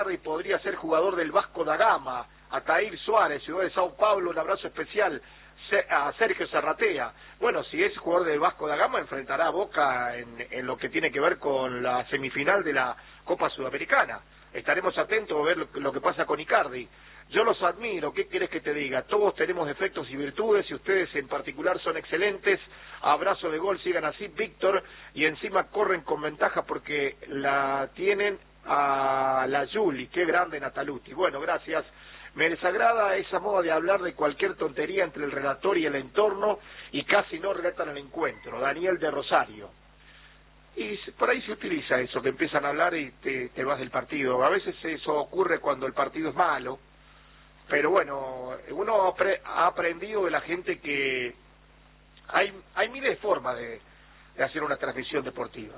y podría ser jugador del Vasco da Gama. Atair Suárez, ciudad de Sao Paulo, un abrazo especial a Sergio Zarratea. Bueno, si es jugador del Vasco da Gama, enfrentará a Boca en lo que tiene que ver con la semifinal de la Copa Sudamericana. Estaremos atentos a ver lo que pasa con Icardi. Yo los admiro, ¿qué querés que te diga? Todos tenemos defectos y virtudes y ustedes en particular son excelentes. Abrazo de gol, sigan así, Víctor, y encima corren con ventaja porque la tienen a la Juli, qué grande Nataluti. Bueno, gracias. Me desagrada esa moda de hablar de cualquier tontería entre el relator y el entorno y casi no relatan el encuentro. Daniel de Rosario. Y por ahí se utiliza eso, que empiezan a hablar y te vas del partido. A veces eso ocurre cuando el partido es malo, pero bueno, uno ha aprendido de la gente que hay miles de formas de hacer una transmisión deportiva.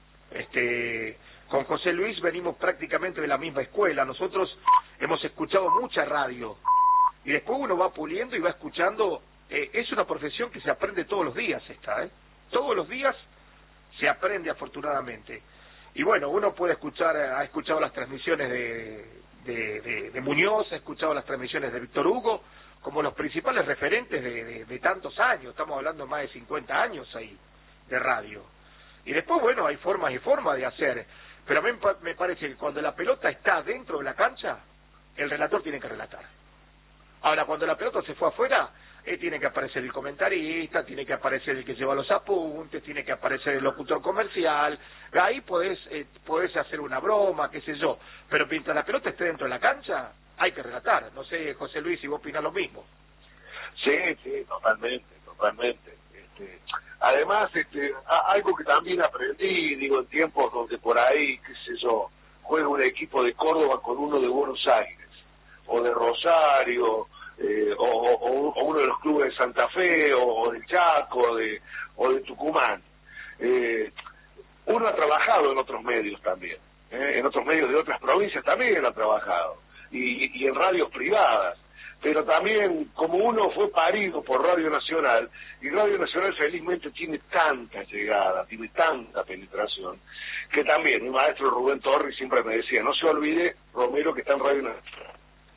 Con José Luis venimos prácticamente de la misma escuela. Nosotros hemos escuchado mucha radio y después uno va puliendo y va escuchando. Es una profesión que se aprende todos los días todos los días se aprende, afortunadamente. Y bueno, uno puede ha escuchado las transmisiones de Muñoz, ha escuchado las transmisiones de Víctor Hugo, como los principales referentes de tantos años. Estamos hablando de más de 50 años ahí de radio. Y después, bueno, hay formas y formas de hacer. Pero a mí me parece que cuando la pelota está dentro de la cancha, el relator tiene que relatar. Ahora, cuando la pelota se fue afuera, tiene que aparecer el comentarista, tiene que aparecer el que lleva los apuntes, tiene que aparecer el locutor comercial. Ahí podés hacer una broma, qué sé yo. Pero mientras la pelota esté dentro de la cancha, hay que relatar. No sé, José Luis, si vos opinás lo mismo. Sí, totalmente. Además, algo que también aprendí, en tiempos donde por ahí, qué sé yo, juega un equipo de Córdoba con uno de Buenos Aires, o de Rosario, o uno de los clubes de Santa Fe, o del Chaco, o de Tucumán. Uno ha trabajado en otros medios también, en otros medios de otras provincias también ha trabajado, y en radios privadas. Pero también, como uno fue parido por Radio Nacional, y Radio Nacional felizmente tiene tanta llegada, tiene tanta penetración, que también mi maestro Rubén Torres siempre me decía, no se olvide, Romero, que está en Radio Nacional.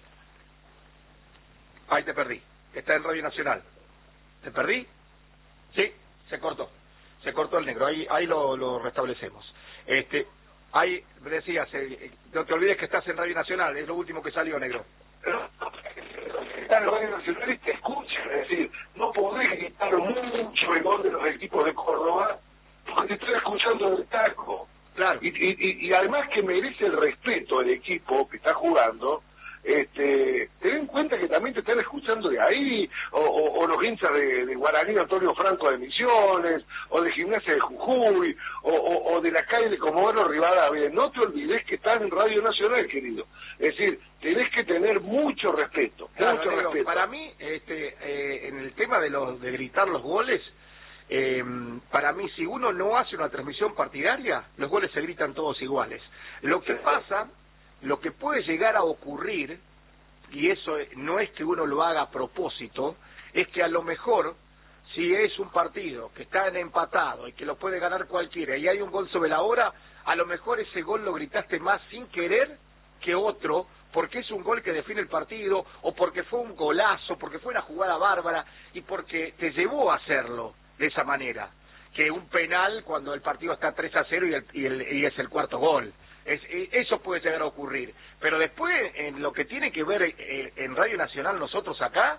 Ahí te perdí, está en Radio Nacional. ¿Te perdí? Sí, se cortó el negro, ahí lo restablecemos. Ahí decías, no te olvides que estás en Radio Nacional, es lo último que salió, negro. Está en Radio Nacional y te escuchan, es decir, no podés gritar mucho el gol de los equipos de Córdoba porque te estoy escuchando del taco. Claro. Y además que merece el respeto el equipo que está jugando, ten en cuenta que también te están escuchando de ahí, o los hinchas de Guaraní Antonio Franco de Misiones, o de Gimnasia de Jujuy, o de la calle de Comodoro Rivadavia. No te olvides que estás en Radio Nacional, querido. Es decir, tenés que tener mucho respeto, claro, mucho respeto. Para mí, en el tema de gritar los goles, para mí, si uno no hace una transmisión partidaria, los goles se gritan todos iguales. Lo que pasa, lo que puede llegar a ocurrir, y eso no es que uno lo haga a propósito, es que a lo mejor, si es un partido que está en empatado y que lo puede ganar cualquiera y hay un gol sobre la hora, a lo mejor ese gol lo gritaste más sin querer que otro, porque es un gol que define el partido, o porque fue un golazo, porque fue una jugada bárbara, y porque te llevó a hacerlo de esa manera, que un penal cuando el partido está 3-0 y es el cuarto gol. Eso puede llegar a ocurrir, pero después en lo que tiene que ver en Radio Nacional, nosotros acá,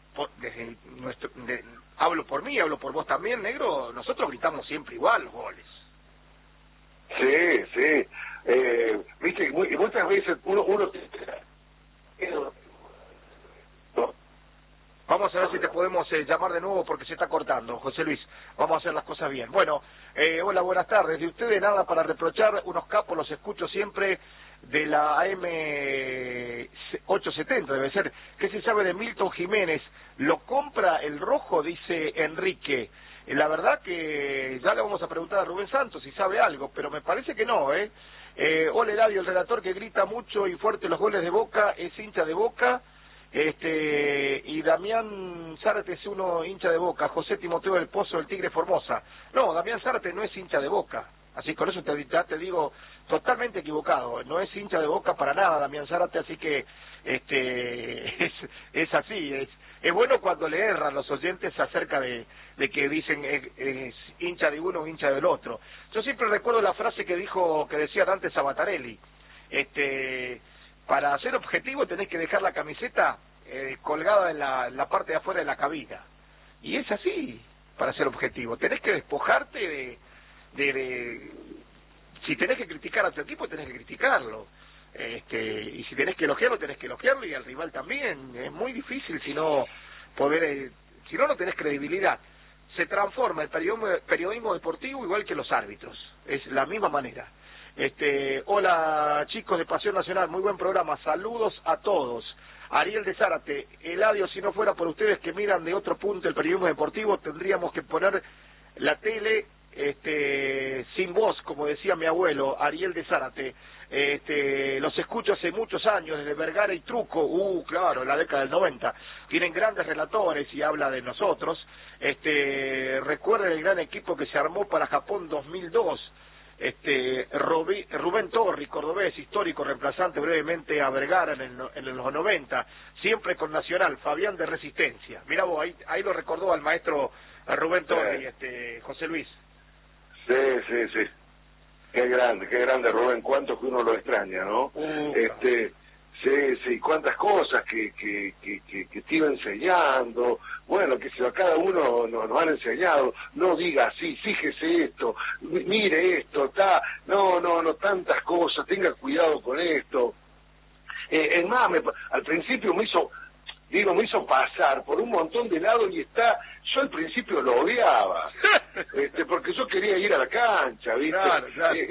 hablo por mí, hablo por vos también, negro, nosotros gritamos siempre igual los goles. Sí, viste, muchas veces uno Vamos a ver si te podemos llamar de nuevo porque se está cortando, José Luis. Vamos a hacer las cosas bien. Bueno, hola, buenas tardes. De ustedes nada para reprochar, unos capos, los escucho siempre de la AM 870, debe ser. ¿Qué se sabe de Milton Jiménez? ¿Lo compra el rojo? Dice Enrique. La verdad que ya le vamos a preguntar a Rubén Santos si sabe algo, pero me parece que no, Hola, Eladio, el relator que grita mucho y fuerte los goles de Boca es hincha de Boca. Y Damián Zárate es uno hincha de Boca, José Timoteo del Pozo del Tigre Formosa. No, Damián Zárate no es hincha de Boca, Así con eso te digo, totalmente equivocado. No es hincha de Boca para nada, Damián Zárate, así que es así. Es bueno cuando le erran los oyentes acerca de que dicen es hincha de uno o hincha del otro. Yo siempre recuerdo la frase que decía Dante Sabatarelli. Para ser objetivo tenés que dejar la camiseta colgada en la parte de afuera de la cabina. Y es así, para ser objetivo. Tenés que despojarte si tenés que criticar a tu equipo, tenés que criticarlo. Y si tenés que elogiarlo, tenés que elogiarlo, y al rival también. Es muy difícil si no no tenés credibilidad. Se transforma el periodismo deportivo igual que los árbitros. Es la misma manera. Hola chicos de Pasión Nacional, muy buen programa, saludos a todos. Ariel de Zárate, Eladio, si no fuera por ustedes que miran de otro punto el periodismo deportivo, tendríamos que poner la tele sin voz, como decía mi abuelo, Ariel de Zárate. Los escucho hace muchos años, desde Vergara y Truco, claro, en la década del 90. Tienen grandes relatores y habla de nosotros. Recuerden el gran equipo que se armó para Japón 2002. Rubén Torri, cordobés, histórico, reemplazante brevemente a Vergara en los 90, siempre con Nacional, Fabián de Resistencia. Mirá vos, ahí lo recordó al maestro Rubén Torri, José Luis. Sí. Qué grande Rubén, cuánto que uno lo extraña, ¿no? Sí, cuántas cosas que te iba enseñando, bueno, que a cada uno nos han enseñado, no diga así, fíjese esto, mire esto, no, tantas cosas, tenga cuidado con esto. Es más, al principio me hizo pasar por un montón de lados y yo al principio lo odiaba, porque yo quería ir a la cancha, ¿viste? Claro.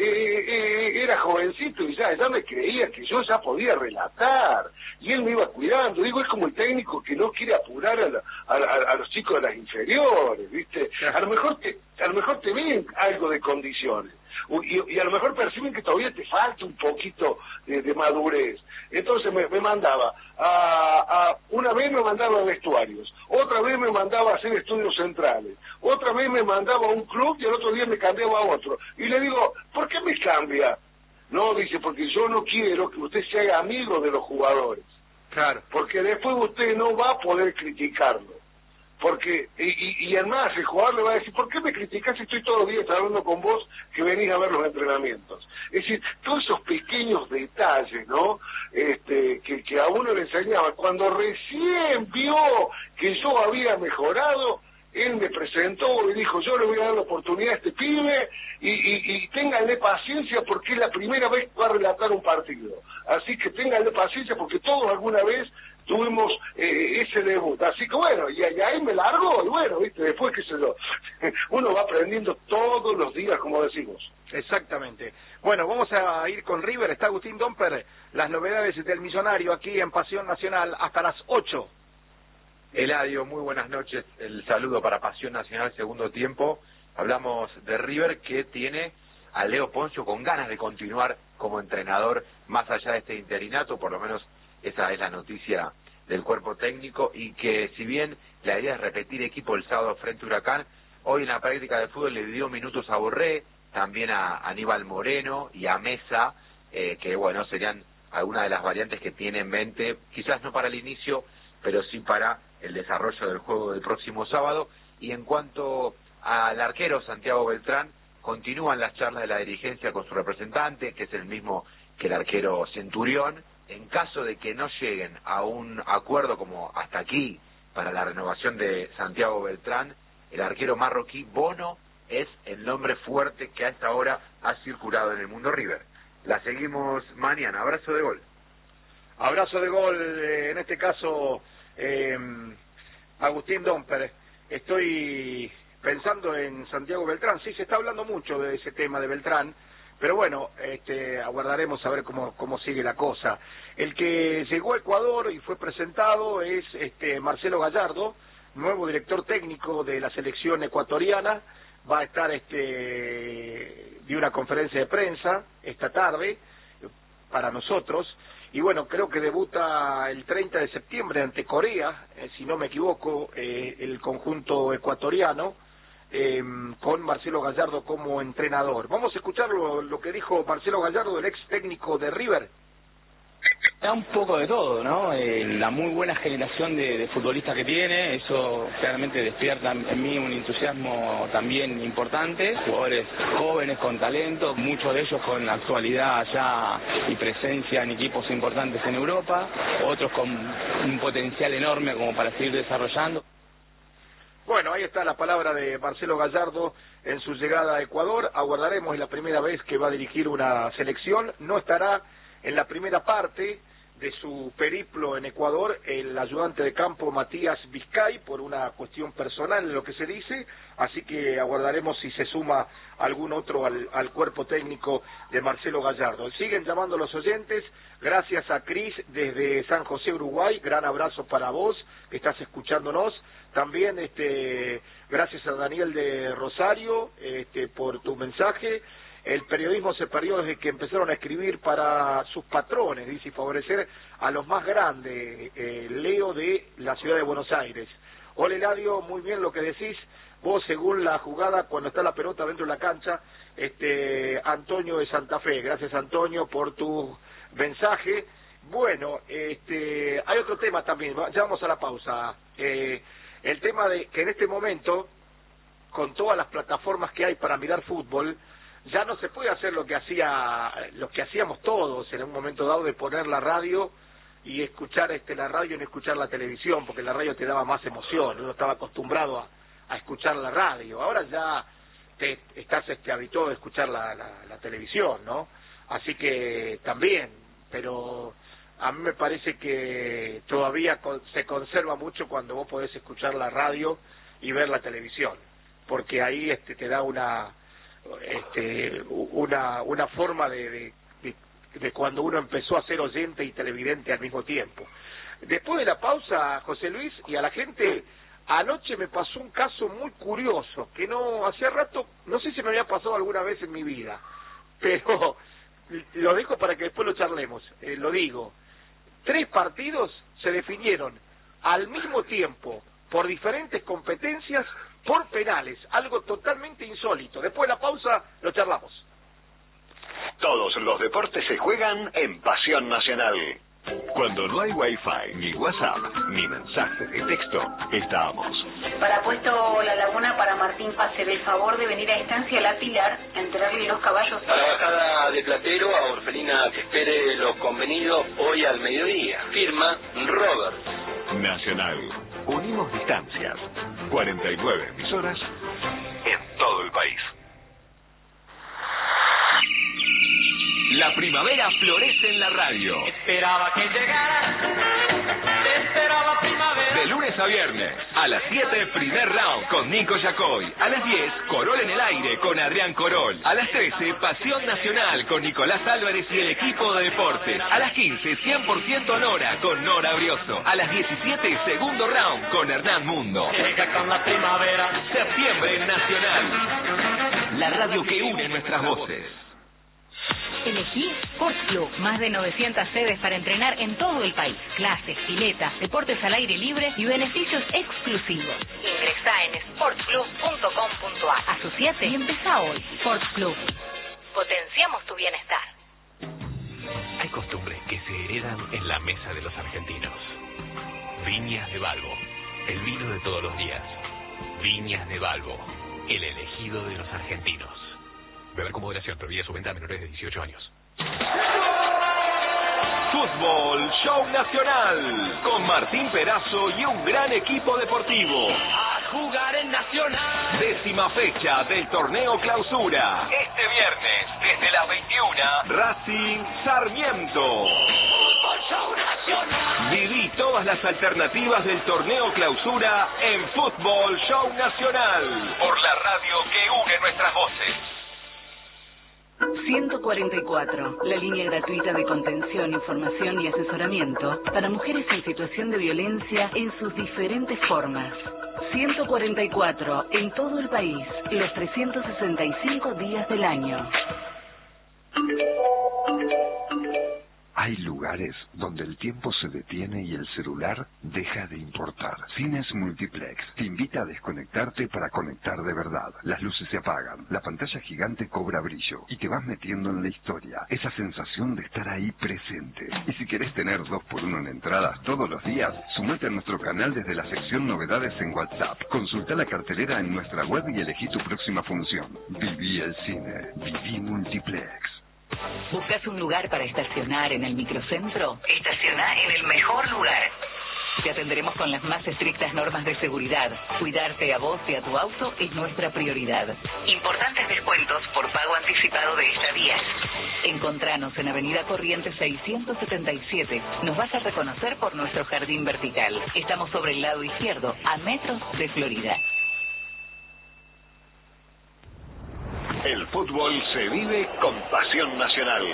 Era jovencito y ya me creía que yo ya podía relatar, y él me iba cuidando. Digo, es como el técnico que no quiere apurar a los chicos de las inferiores, ¿viste? A lo mejor te ven algo de condiciones, y a lo mejor perciben que todavía te falta un poquito de madurez. Entonces me mandaba una vez me mandaba a vestuarios, otra vez me mandaba a hacer estudios centrales, otra vez me mandaba a un club y el otro día me cambiaba a otro. Y le digo, ¿por qué me cambia? No, dice, porque yo no quiero que usted se haga amigo de los jugadores. Claro. Porque después usted no va a poder criticarlo. Porque, y además el jugador le va a decir, ¿por qué me criticás si estoy todos los días hablando con vos que venís a ver los entrenamientos? Es decir, todos esos pequeños detalles, ¿no? Que a uno le enseñaba. Cuando recién vio que yo había mejorado, él me presentó y dijo, yo le voy a dar la oportunidad a este pibe y ténganle paciencia porque es la primera vez que va a relatar un partido. Así que ténganle paciencia porque todos alguna vez tuvimos ese debut. Así que bueno, y ahí me largo y bueno, viste, después qué sé yo, uno va aprendiendo todos los días, como decimos. Exactamente. Bueno, vamos a ir con River. Está Agustín Domper, las novedades del Millonario aquí en Pasión Nacional hasta las 8. Eladio, muy buenas noches. El saludo para Pasión Nacional, segundo tiempo. Hablamos de River, que tiene a Leo Poncio con ganas de continuar como entrenador más allá de este interinato, por lo menos esa es la noticia del cuerpo técnico, y que si bien la idea es repetir equipo el sábado frente a Huracán, hoy en la práctica de fútbol le dio minutos a Borré, también a Aníbal Moreno y a Mesa, que bueno, serían algunas de las variantes que tiene en mente, quizás no para el inicio, pero sí para el desarrollo del juego del próximo sábado. Y en cuanto al arquero Santiago Beltrán, continúan las charlas de la dirigencia con su representante, que es el mismo que el arquero Centurión. En caso de que no lleguen a un acuerdo como hasta aquí para la renovación de Santiago Beltrán, el arquero marroquí Bono es el nombre fuerte que a esta hora ha circulado en el mundo River. La seguimos mañana. Abrazo de gol. Abrazo de gol, en este caso, Agustín Domper. Estoy pensando en Santiago Beltrán. Sí, se está hablando mucho de ese tema de Beltrán, pero bueno, aguardaremos a ver cómo sigue la cosa. El que llegó a Ecuador y fue presentado es Marcelo Gallardo, nuevo director técnico de la selección ecuatoriana. Va a estar de una conferencia de prensa esta tarde para nosotros. Y bueno, creo que debuta el 30 de septiembre ante Corea, si no me equivoco, el conjunto ecuatoriano. con Marcelo Gallardo como entrenador. Vamos a escuchar lo que dijo Marcelo Gallardo, el ex técnico de River. Da un poco de todo, ¿no? La muy buena generación de futbolistas que tiene, eso claramente despierta en mí un entusiasmo también importante. Jugadores jóvenes con talento, muchos de ellos con actualidad ya y presencia en equipos importantes en Europa, otros con un potencial enorme como para seguir desarrollando. Bueno, ahí está la palabra de Marcelo Gallardo en su llegada a Ecuador. Aguardaremos, es la primera vez que va a dirigir una selección. No estará en la primera parte de su periplo en Ecuador el ayudante de campo Matías Vizcay, por una cuestión personal en lo que se dice, así que aguardaremos si se suma algún otro al cuerpo técnico de Marcelo Gallardo. Siguen llamando los oyentes, gracias a Cris desde San José, Uruguay, gran abrazo para vos que estás escuchándonos. También gracias a Daniel de Rosario por tu mensaje. El periodismo se perdió desde que empezaron a escribir para sus patrones, dice, y favorecer a los más grandes. Leo de la ciudad de Buenos Aires. Hola Eladio, muy bien lo que decís. Vos, según la jugada, cuando está la pelota dentro de la cancha, Antonio de Santa Fe. Gracias, Antonio, por tu mensaje. Bueno, hay otro tema también, ya vamos a la pausa. El tema de que en este momento, con todas las plataformas que hay para mirar fútbol, ya no se puede hacer lo que hacíamos todos en un momento dado, de poner la radio y escuchar la radio y no escuchar la televisión, porque la radio te daba más emoción, uno estaba acostumbrado a escuchar la radio. Ahora ya estás habituado a escuchar la televisión, ¿no? Así que también, pero a mí me parece que todavía se conserva mucho cuando vos podés escuchar la radio y ver la televisión, porque ahí te da una forma de cuando uno empezó a ser oyente y televidente al mismo tiempo. Después de la pausa, José Luis, y a la gente, anoche me pasó un caso muy curioso, que no hacía rato, no sé si me había pasado alguna vez en mi vida, pero lo dejo para que después lo charlemos. Lo digo, 3 partidos se definieron al mismo tiempo por diferentes competencias, por penales, algo totalmente insólito. Después de la pausa lo charlamos. Todos los deportes se juegan en Pasión Nacional. Cuando no hay Wi-Fi, ni WhatsApp, ni mensaje de texto, estamos. Para Puesto La Laguna, para Martín Pase, del favor de venir a Estancia La Pilar a entregarle los caballos. A la bajada de Platero, a Orfelina que espere lo convenido hoy al mediodía. Firma Robert. Nacional. Unimos distancias. 49 emisoras en todo el país. La primavera florece en la radio. Esperaba que llegaras, esperaba primavera. De lunes a viernes, a las 7, primer round con Nico Yacoy. A las 10, Corol en el aire con Adrián Corol. A las 13, Pasión Nacional con Nicolás Álvarez y el equipo de deportes. A las 15, 100% Nora con Nora Brioso. A las 17, segundo round con Hernán Mundo. Llega con la primavera. Septiembre en Nacional. La radio que une nuestras voces. Elegí Sports Club, más de 900 sedes para entrenar en todo el país. Clases, piletas, deportes al aire libre y beneficios exclusivos. Ingresá en sportsclub.com.ar. Asociate y empezá hoy. Sports Club. Potenciamos tu bienestar. Hay costumbres que se heredan en la mesa de los argentinos. Viñas de Balbo, el vino de todos los días. Viñas de Balbo, el elegido de los argentinos. Beber con moderación, prohibida su venta a menores de 18 años. Fútbol Show Nacional, con Martín Perazo y un gran equipo deportivo. A jugar en Nacional. 10ª fecha del torneo Clausura. Este viernes, desde las 21, Racing Sarmiento. Fútbol Show Nacional. Viví todas las alternativas del torneo Clausura en Fútbol Show Nacional, por la radio que une nuestras voces. 144, la línea gratuita de contención, información y asesoramiento para mujeres en situación de violencia en sus diferentes formas. 144, en todo el país, los 365 días del año. Hay lugares donde el tiempo se detiene y el celular deja de importar. Cines Multiplex te invita a desconectarte para conectar de verdad. Las luces se apagan, la pantalla gigante cobra brillo y te vas metiendo en la historia. Esa sensación de estar ahí presente. Y si querés tener 2x1 en entradas todos los días, sumate a nuestro canal desde la sección Novedades en WhatsApp. Consulta la cartelera en nuestra web y elegí tu próxima función. Viví el cine. Viví Multiplex. ¿Buscas un lugar para estacionar en el microcentro? Estaciona en el mejor lugar. Te atenderemos con las más estrictas normas de seguridad. Cuidarte a vos y a tu auto es nuestra prioridad. Importantes descuentos por pago anticipado de estadías. Encontranos en Avenida Corrientes 677. Nos vas a reconocer por nuestro jardín vertical. Estamos sobre el lado izquierdo, a metros de Florida. El fútbol se vive con pasión nacional.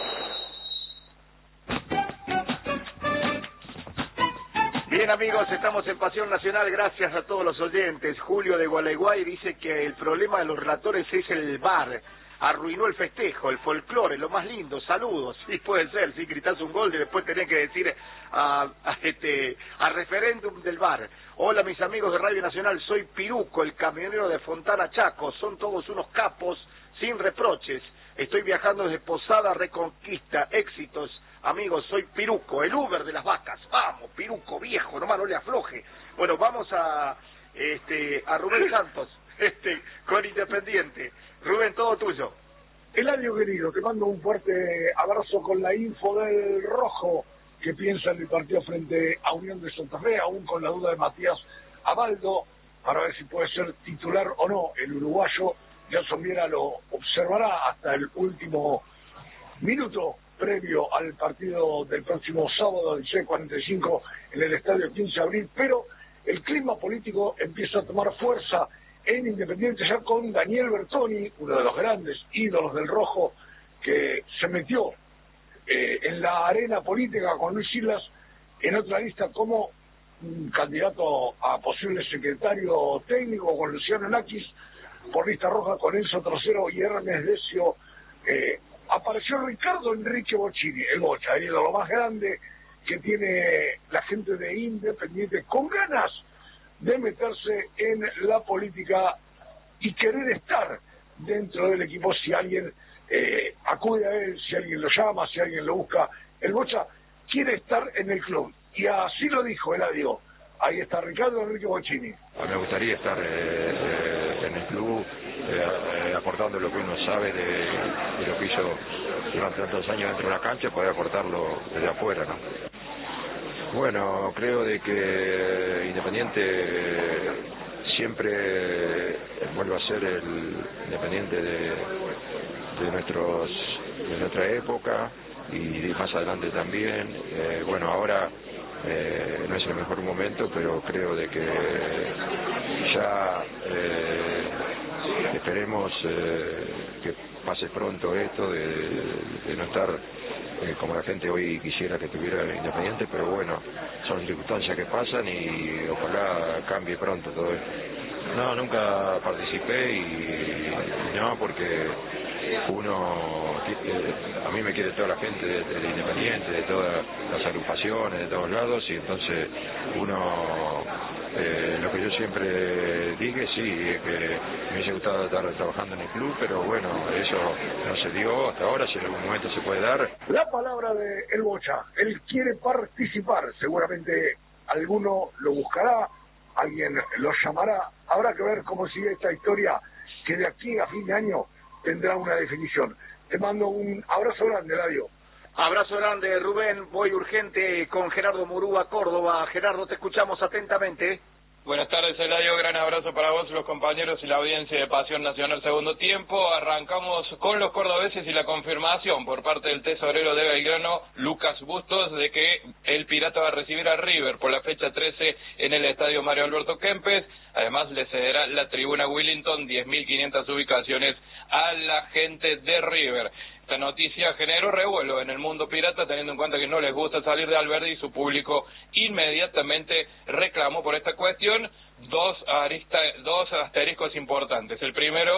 Bien amigos, estamos en Pasión Nacional, gracias a todos los oyentes. Julio de Gualeguay dice que el problema de los relatores es el VAR. Arruinó el festejo, el folclore, lo más lindo. Saludos. Sí, puede ser, si gritás un gol y después tenés que decir a referéndum del VAR. Hola mis amigos de Radio Nacional, soy Piruco, el camionero de Fontana Chaco. Son todos unos capos, sin reproches. Estoy viajando desde Posada Reconquista. Éxitos, amigos, soy Piruco, el Uber de las vacas. Vamos, Piruco, viejo, nomás no le afloje. Bueno, vamos a Rubén Santos, con Independiente. Rubén, todo tuyo. Eladio querido, te mando un fuerte abrazo con la info del Rojo, que piensa en el partido frente a Unión de Santa Fe, aún con la duda de Matías Abaldo, para ver si puede ser titular o no el uruguayo. Gelson Viera lo observará hasta el último minuto previo al partido del próximo sábado del C45 en el Estadio 15 de Abril, pero el clima político empieza a tomar fuerza en Independiente ya con Daniel Bertoni, uno de los grandes ídolos del Rojo, que se metió en la arena política con Luis Islas en otra lista como un candidato a posible secretario técnico con Luciano Nakis, por lista roja con Enzo Trocero y Hermes Decio. Apareció Ricardo Enrique Bocchini, el Bocha, el ídolo más grande que tiene la gente de Independiente, con ganas de meterse en la política y querer estar dentro del equipo si alguien acude a él, si alguien lo llama, si alguien lo busca. El Bocha quiere estar en el club y así lo dijo Eladio. Ahí está Ricardo Enrique Bocchini. Me gustaría estar en el club aportando lo que uno sabe de lo que hizo durante tantos años dentro de la cancha, poder aportarlo desde afuera, ¿no? Bueno, creo de que Independiente siempre vuelve a ser el Independiente de nuestra época y más adelante también. Bueno, ahora no es el mejor momento, pero creo de que ya esperemos que pase pronto esto de no estar como la gente hoy quisiera que estuviera Independiente, pero bueno, son circunstancias que pasan y ojalá cambie pronto todo esto. No, nunca participé y no, porque a mí me quiere toda la gente de Independiente, de todas las agrupaciones, de todos lados, y entonces lo que yo siempre dije, sí, es que me hubiese gustado estar trabajando en el club, pero bueno, eso no se dio hasta ahora, si en algún momento se puede dar. La palabra de El Bocha, él quiere participar, seguramente alguno lo buscará, alguien lo llamará, habrá que ver cómo sigue esta historia, que de aquí a fin de año tendrá una definición. Te mando un abrazo grande, Eladio. Abrazo grande, Rubén. Voy urgente con Gerardo Murúa, Córdoba. Gerardo, te escuchamos atentamente. Buenas tardes, Eladio. Gran abrazo para vos, los compañeros y la audiencia de Pasión Nacional Segundo Tiempo. Arrancamos con los cordobeses y la confirmación por parte del tesorero de Belgrano, Lucas Bustos, de que el Pirata va a recibir a River por la fecha 13 en el estadio Mario Alberto Kempes. Además, le cederá la tribuna Willington, 10.500 ubicaciones a la gente de River. Esta noticia generó revuelo en el mundo pirata, teniendo en cuenta que no les gusta salir de Alberdi y su público inmediatamente reclamó por esta cuestión dos asteriscos importantes. El primero,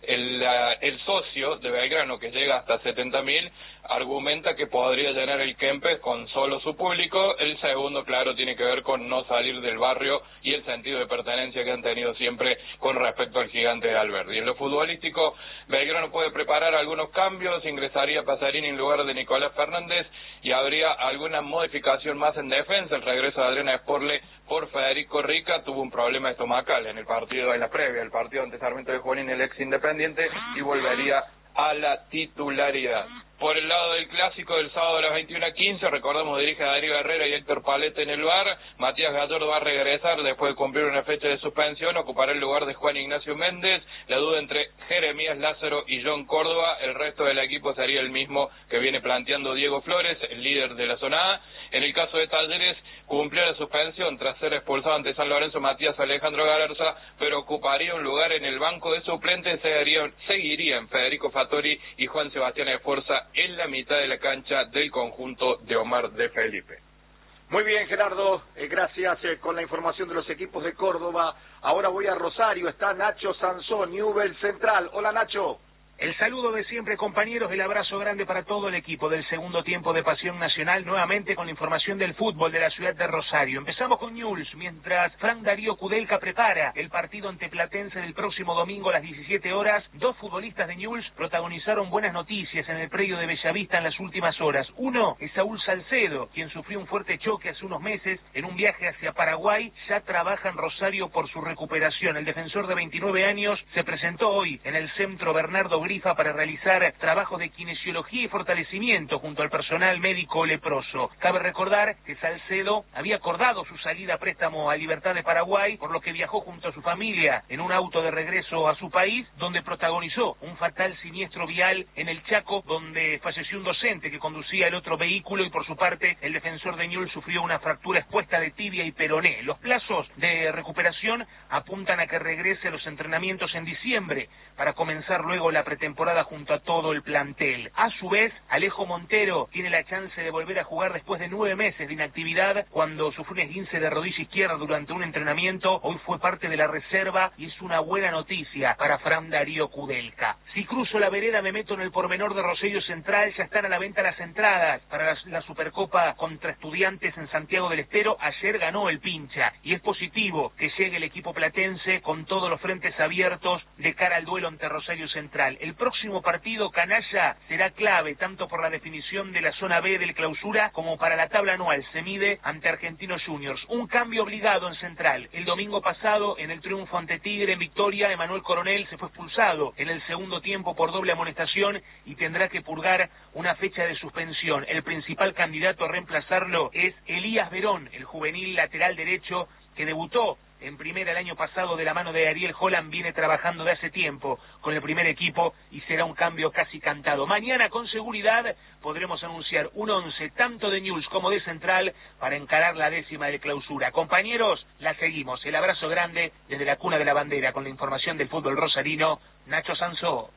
el socio de Belgrano, que llega hasta 70.000, argumenta que podría llenar el Kempes con solo su público. El segundo, claro, tiene que ver con no salir del barrio y el sentido de pertenencia que han tenido siempre con respecto al Gigante de Alberdi. En lo futbolístico, Belgrano puede preparar algunos cambios, ingresaría Pasarini en lugar de Nicolás Fernández y habría alguna modificación más en defensa. El regreso de Adriana Esporle por Federico Rica tuvo un problema estomacal en la previa, el partido ante Sarmiento de Junín, el ex Independiente, y volvería a la titularidad. Por el lado del clásico del sábado a las 21:15, recordamos, dirige a Darío Herrera y Héctor Palete en el VAR. Matías Gallardo va a regresar después de cumplir una fecha de suspensión, ocupará el lugar de Juan Ignacio Méndez. La duda entre Jeremías Lázaro y John Córdoba. El resto del equipo sería el mismo que viene planteando Diego Flores, el líder de la zona A. En el caso de Talleres, cumplió la suspensión tras ser expulsado ante San Lorenzo Matías Alejandro Galarza, pero ocuparía un lugar en el banco de suplentes. Seguirían Federico Fattori y Juan Sebastián Esforza en la mitad de la cancha del conjunto de Omar de Felipe. Muy bien, Gerardo, gracias con la información de los equipos de Córdoba. Ahora voy a Rosario, está Nacho Sansón, Newell Central. Hola, Nacho. El saludo de siempre, compañeros, el abrazo grande para todo el equipo del segundo tiempo de Pasión Nacional, nuevamente con la información del fútbol de la ciudad de Rosario. Empezamos con Newell's, mientras Frank Darío Kudelka prepara el partido ante Platense del próximo domingo a las 17 horas. Dos futbolistas de Newell's protagonizaron buenas noticias en el predio de Bellavista en las últimas horas. Uno es Saúl Salcedo, quien sufrió un fuerte choque hace unos meses en un viaje hacia Paraguay. Ya trabaja en Rosario por su recuperación. El defensor de 29 años se presentó hoy en el centro Bernardo Grifa para realizar trabajos de kinesiología y fortalecimiento junto al personal médico leproso. Cabe recordar que Salcedo había acordado su salida a préstamo a Libertad de Paraguay, por lo que viajó junto a su familia en un auto de regreso a su país, donde protagonizó un fatal siniestro vial en el Chaco, donde falleció un docente que conducía el otro vehículo, y por su parte el defensor de Newell's sufrió una fractura expuesta de tibia y peroné. Los plazos de recuperación apuntan a que regrese a los entrenamientos en diciembre para comenzar luego la pretemporada junto a todo el plantel. A su vez, Alejo Montero tiene la chance de volver a jugar después de 9 meses de inactividad, cuando sufrió un esguince de rodilla izquierda durante un entrenamiento. Hoy fue parte de la reserva y es una buena noticia para Fran Darío Kudelka. Si cruzo la vereda me meto en el pormenor de Rosario Central. Ya están a la venta las entradas para la Supercopa contra Estudiantes en Santiago del Estero. Ayer ganó el Pincha y es positivo que llegue el equipo platense con todos los frentes abiertos de cara al duelo ante Rosario Central. El próximo partido canalla será clave tanto por la definición de la zona B del clausura como para la tabla anual. Se mide ante Argentinos Juniors. Un cambio obligado en Central. El domingo pasado, en el triunfo ante Tigre en Victoria, Emanuel Coronel se fue expulsado en el segundo tiempo por doble amonestación y tendrá que purgar una fecha de suspensión. El principal candidato a reemplazarlo es Elías Verón, el juvenil lateral derecho que debutó en primera el año pasado de la mano de Ariel Holland. Viene trabajando de hace tiempo con el primer equipo y será un cambio casi cantado. Mañana con seguridad podremos anunciar un 11 tanto de Newell's como de Central para encarar la 10ª de clausura. Compañeros, la seguimos. El abrazo grande desde la cuna de la bandera con la información del fútbol rosarino, Nacho Sansó.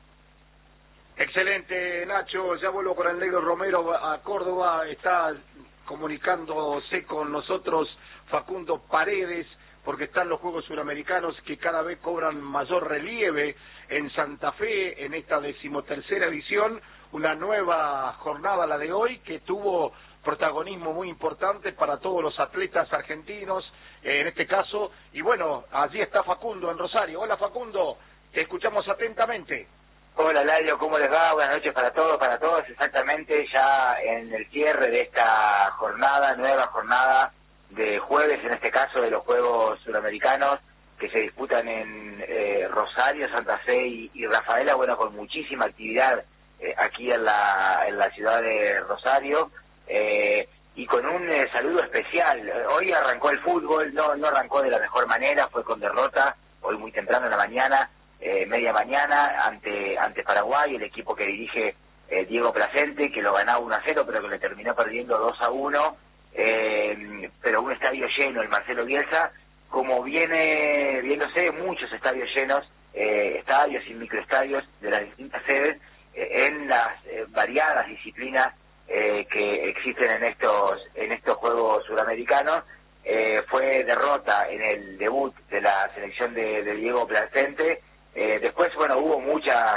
Excelente, Nacho. Ya vuelvo con el negro Romero a Córdoba. Está comunicándose con nosotros Facundo Paredes, porque están los Juegos Suramericanos que cada vez cobran mayor relieve en Santa Fe en esta 13ª edición. Una nueva jornada, la de hoy, que tuvo protagonismo muy importante para todos los atletas argentinos, en este caso. Y bueno, allí está Facundo en Rosario. Hola, Facundo, te escuchamos atentamente. Hola, Ladio, ¿cómo les va? Buenas noches para todos, exactamente ya en el cierre de esta jornada, nueva jornada de jueves, en este caso de los Juegos Suramericanos, que se disputan en Rosario, Santa Fe y Rafaela, bueno, con muchísima actividad aquí en la ciudad de Rosario, y con un saludo especial. Hoy arrancó el fútbol, no arrancó de la mejor manera, fue con derrota, hoy muy temprano en la mañana, media mañana, ante Paraguay, el equipo que dirige Diego Placente, que lo ganaba 1-0, pero que le terminó perdiendo 2-1, pero un estadio lleno, el Marcelo Bielsa, como viene viéndose muchos estadios llenos, estadios y microestadios de las distintas sedes, en las variadas disciplinas que existen en estos Juegos Suramericanos. Fue derrota en el debut de la selección de Diego Placente. Después, bueno, hubo mucha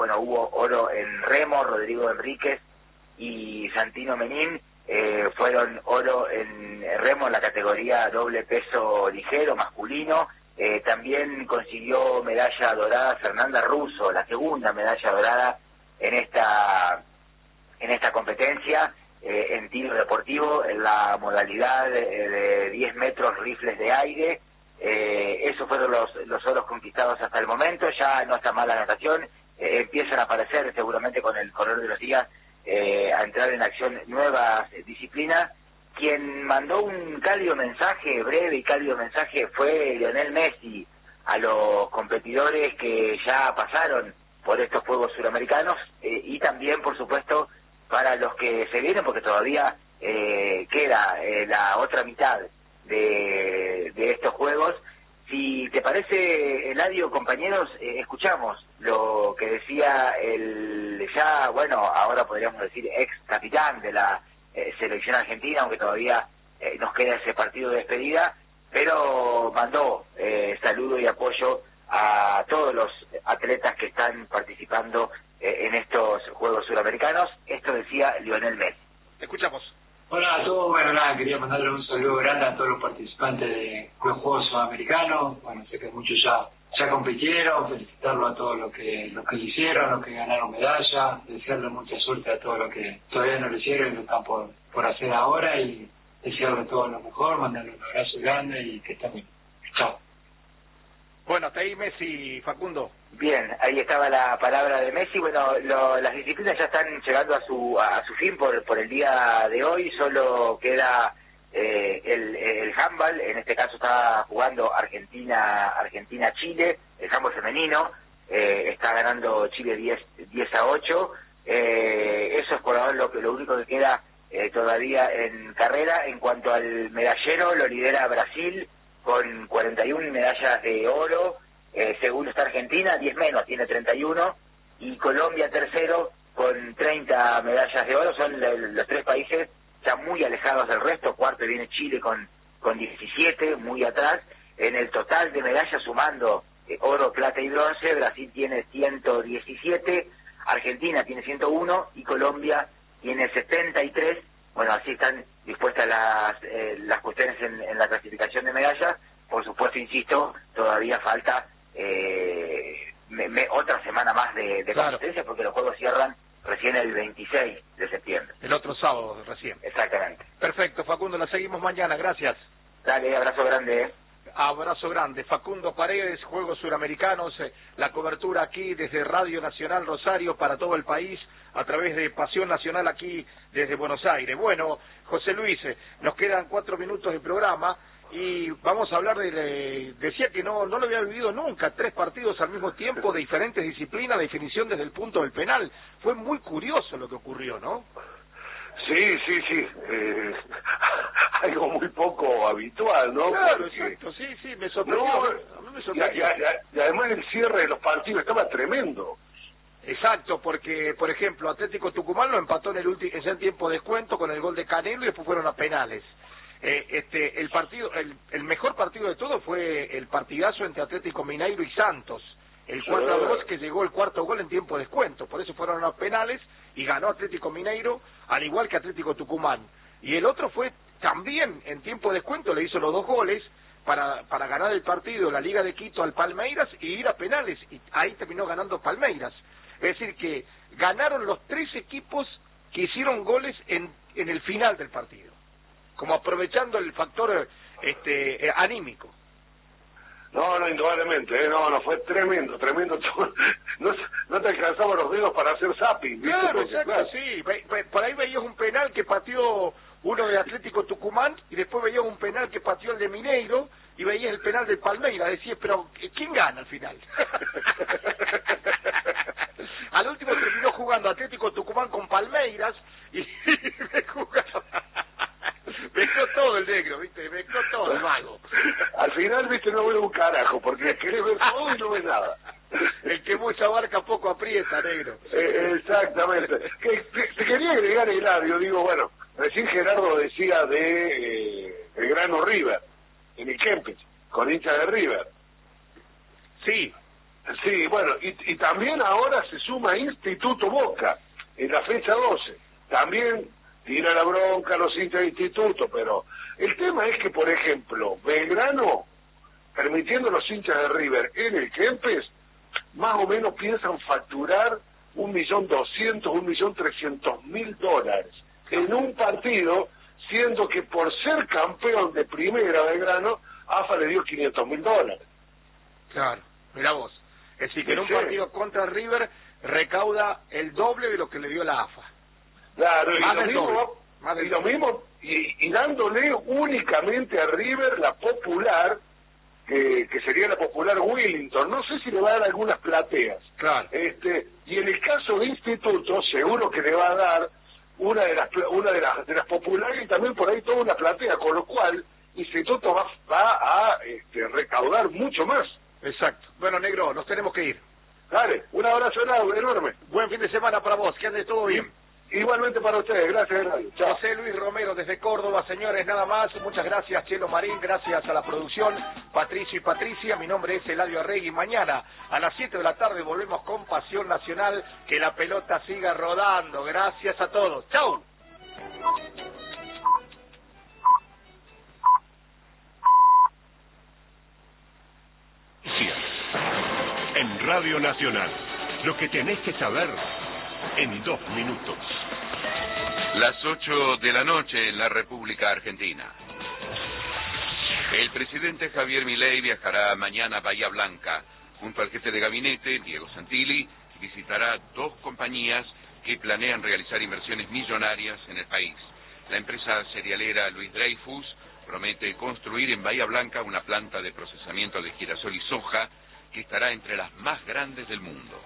bueno, hubo oro en remo, Rodrigo Enríquez y Santino Menín fueron oro en remo en la categoría doble peso ligero masculino. También consiguió medalla dorada Fernanda Russo, la segunda medalla dorada en esta competencia en tiro deportivo, en la modalidad de 10 metros rifles de aire. Esos fueron los oros conquistados hasta el momento. Ya no está mal la natación, empiezan a aparecer seguramente con el correr de los días a entrar en acción nuevas disciplinas. Quien mandó un cálido mensaje, breve y cálido mensaje, fue Lionel Messi a los competidores que ya pasaron por estos Juegos Suramericanos y también, por supuesto, para los que se vienen, porque todavía queda la otra mitad de estos Juegos. Si te parece, Eladio, compañeros, escuchamos lo que decía el ya, bueno, ahora podríamos decir ex capitán de la selección argentina, aunque todavía nos queda ese partido de despedida, pero mandó saludo y apoyo a todos los atletas que están participando en estos Juegos Suramericanos. Esto decía Lionel Messi. Escuchamos. Hola a todos, bueno, nada, quería mandarle un saludo grande a todos los participantes de los Juegos Sudamericanos. Bueno, sé que muchos ya compitieron, felicitarlos a todos los que lo hicieron, los que ganaron medalla, desearle mucha suerte a todos los que todavía no lo hicieron y lo están por hacer ahora, y desearle todo lo mejor, mandarle un abrazo grande y que estén bien. Chao. Bueno, hasta ahí Messi, Facundo. Bien, ahí estaba la palabra de Messi. Bueno, las disciplinas ya están llegando a su fin por el día de hoy. Solo queda el handball. En este caso está jugando Argentina-Chile, el handball femenino. Está ganando Chile 10-8. Eso es por ahora lo único que queda todavía en carrera. En cuanto al medallero, lo lidera Brasil con 41 medallas de oro. Segundo está Argentina, 10 menos, tiene 31, y Colombia tercero con 30 medallas de oro. Son los tres países ya muy alejados del resto. Cuarto viene Chile con 17, muy atrás. En el total de medallas, sumando oro, plata y bronce, Brasil tiene 117, Argentina tiene 101 y Colombia tiene 73. Bueno, así están dispuestas las cuestiones en la clasificación de medallas. Por supuesto, insisto, todavía falta otra semana más de competencia, porque los Juegos cierran recién el 26 de septiembre. El otro sábado recién. Exactamente. Perfecto, Facundo, la seguimos mañana, gracias. Dale, abrazo grande. Abrazo grande. Facundo Paredes, Juegos Suramericanos, la cobertura aquí desde Radio Nacional Rosario para todo el país, a través de Pasión Nacional aquí desde Buenos Aires. Bueno, José Luis, nos quedan 4 minutos de programa y vamos a hablar decía que no lo había vivido nunca, 3 partidos al mismo tiempo de diferentes disciplinas, definición desde el punto del penal. Fue muy curioso lo que ocurrió, ¿no? Sí. Algo muy poco habitual, ¿no? Claro, porque... exacto, sí, me sorprendió. A mí me sorprendió. Y además el cierre de los partidos estaba tremendo. Exacto, porque, por ejemplo, Atlético Tucumán lo empató en el tiempo de descuento con el gol de Canelo y después fueron a penales. El partido, el mejor partido de todo fue el partidazo entre Atlético Mineiro y Santos, el 4-2, que llegó el cuarto gol en tiempo de descuento. Por eso fueron a penales y ganó Atlético Mineiro, al igual que Atlético Tucumán. Y el otro fue también en tiempo de descuento, le hizo los 2 goles para ganar el partido, la Liga de Quito al Palmeiras, y ir a penales, y ahí terminó ganando Palmeiras. Es decir, que ganaron los 3 equipos que hicieron goles en el final del partido, como aprovechando el factor anímico. No, indudablemente, no, fue tremendo. No te alcanzaban los dedos para hacer zapping, ¿viste? Claro, exacto, sí. Por ahí veías un penal que pateó uno de Atlético Tucumán, y después veías un penal que pateó el de Mineiro, y veías el penal de Palmeiras. Decías, pero ¿quién gana al final? Al último terminó jugando Atlético Tucumán con Palmeiras, y me jugaba... Mezcló todo el negro, ¿viste? Mezcló todo el mago. Al final, ¿viste? No veo un carajo, porque querés ver todo y no ves nada. El que mucha abarca poco aprieta, negro. Exactamente. Te quería agregar, Eladio, digo, bueno, recién Gerardo decía de Belgrano River, en el Kempes, con hincha de River. Sí. Sí, bueno, y también ahora se suma Instituto Boca en la fecha 12. También tira la bronca a los hinchas de Instituto, pero el tema es que, por ejemplo, Belgrano, permitiendo a los hinchas de River en el Kempes, más o menos piensan facturar $1.200.000, $1.300.000 en un partido, siendo que por ser campeón de primera Belgrano, AFA le dio $500.000. Claro, mirá vos. Es decir, que en un partido contra River recauda el doble de lo que le dio la AFA. Claro, y lo mismo, y dándole únicamente a River la popular, que sería la popular Willington. No sé si le va a dar algunas plateas. Claro. Y en el caso de Instituto, seguro que le va a dar una de las populares y también por ahí toda una platea, con lo cual Instituto va a recaudar mucho más. Exacto. Bueno, negro, nos tenemos que ir. Dale, un abrazo enorme. Buen fin de semana para vos, que ande todo bien. Igualmente para ustedes, gracias. Chao. José Luis Romero desde Córdoba, señores, nada más. Muchas gracias, Chelo Marín, gracias a la producción, Patricio y Patricia. Mi nombre es Eladio Arregui. Mañana a las 7 de la tarde volvemos con Pasión Nacional. Que la pelota siga rodando. Gracias a todos. Chau. En Radio Nacional, lo que tenés que saber en 2 minutos. Las 8 de la noche en la República Argentina. El presidente Javier Milei viajará mañana a Bahía Blanca. Junto al jefe de gabinete, Diego Santilli, visitará 2 compañías que planean realizar inversiones millonarias en el país. La empresa cerealera Luis Dreyfus promete construir en Bahía Blanca una planta de procesamiento de girasol y soja que estará entre las más grandes del mundo.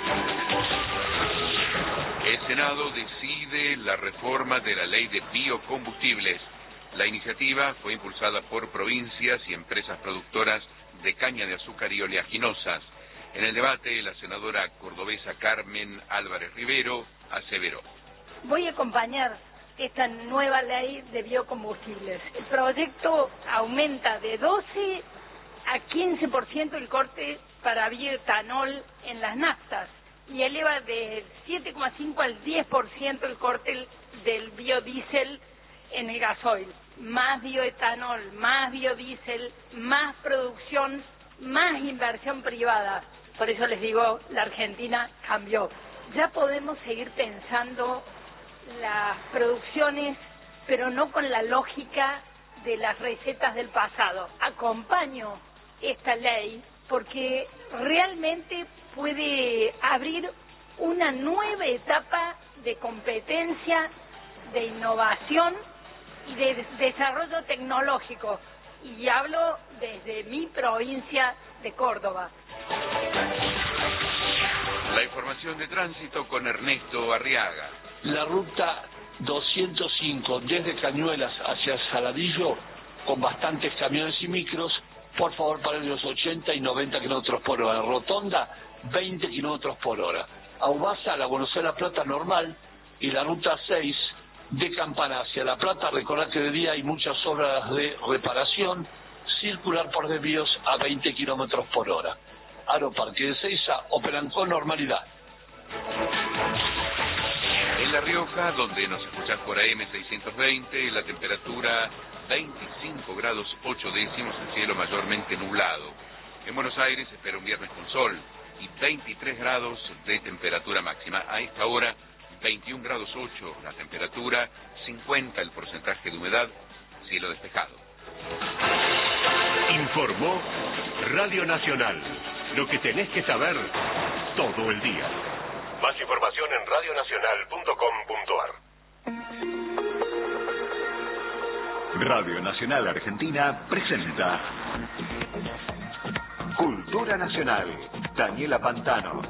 El Senado decide la reforma de la ley de biocombustibles. La iniciativa fue impulsada por provincias y empresas productoras de caña de azúcar y oleaginosas. En el debate, la senadora cordobesa Carmen Álvarez Rivero aseveró: voy a acompañar esta nueva ley de biocombustibles. El proyecto aumenta de 12 a 15% el corte para bioetanol en las naftas y eleva de 7,5 al 10% el corte del biodiesel en el gasoil. Más bioetanol, más biodiesel, más producción, más inversión privada. Por eso les digo, la Argentina cambió. Ya podemos seguir pensando las producciones, pero no con la lógica de las recetas del pasado. Acompaño esta ley porque realmente puede abrir una nueva etapa de competencia, de innovación y de desarrollo tecnológico. Y hablo desde mi provincia de Córdoba. La información de tránsito con Ernesto Arriaga. La ruta 205 desde Cañuelas hacia Saladillo, con bastantes camiones y micros, por favor paren los 80 y 90 kilómetros por hora. Rotonda, 20 kilómetros por hora. Aubasa, la Buenos Aires, La Plata normal, y la ruta 6 de Campana hacia La Plata. Recordad que de día hay muchas obras de reparación. Circular por desvíos a 20 kilómetros por hora. Aeroparque de Seiza operan con normalidad. En La Rioja, donde nos escuchás por AM 620, la temperatura 25 grados 8 décimos, el cielo mayormente nublado. En Buenos Aires se espera un viernes con sol y 23 grados de temperatura máxima. A esta hora, 21 grados 8 la temperatura, 50 el porcentaje de humedad, cielo despejado. Informó Radio Nacional. Lo que tenés que saber todo el día. Más información en radionacional.com.ar. Radio Nacional Argentina presenta Cultura Nacional. Daniela Pantano.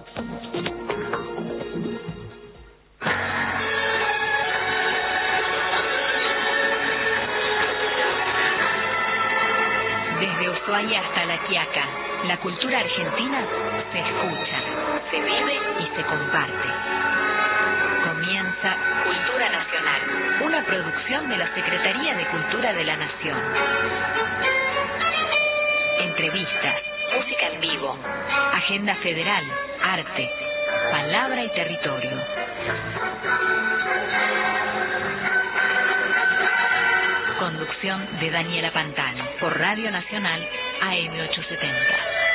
Desde Ushuaia hasta La Quiaca, la cultura argentina se escucha, se vive y se comparte. Comienza Cultura Nacional, una producción de la Secretaría de Cultura de la Nación. Entrevistas, música en vivo. Agenda federal, arte, palabra y territorio. Conducción de Daniela Pantano por Radio Nacional AM 870.